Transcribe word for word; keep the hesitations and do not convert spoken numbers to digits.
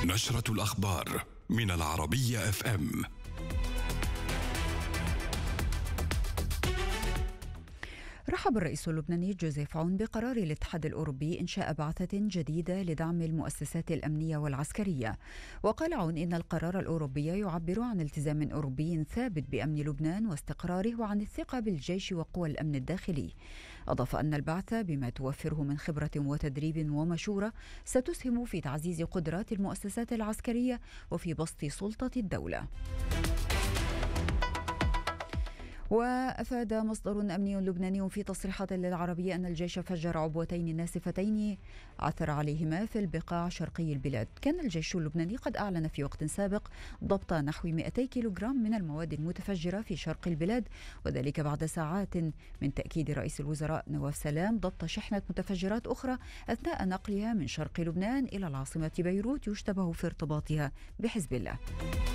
نشرة الأخبار من العربية اف ام. رحب الرئيس اللبناني جوزيف عون بقرار الاتحاد الأوروبي إنشاء بعثة جديدة لدعم المؤسسات الأمنية والعسكرية. وقال عون إن القرار الأوروبي يعبر عن التزام أوروبي ثابت بأمن لبنان واستقراره وعن الثقة بالجيش وقوى الأمن الداخلي. أضاف أن البعثة بما توفره من خبرة وتدريب ومشورة ستسهم في تعزيز قدرات المؤسسات العسكرية وفي بسط سلطة الدولة. وأفاد مصدر أمني لبناني في تصريحات للعربية أن الجيش فجر عبوتين ناسفتين عثر عليهما في البقاع شرقي البلاد. كان الجيش اللبناني قد أعلن في وقت سابق ضبط نحو مئتي كيلوغرام من المواد المتفجرة في شرق البلاد، وذلك بعد ساعات من تأكيد رئيس الوزراء نواف سلام ضبط شحنة متفجرات أخرى أثناء نقلها من شرق لبنان إلى العاصمة بيروت يشتبه في ارتباطها بحزب الله.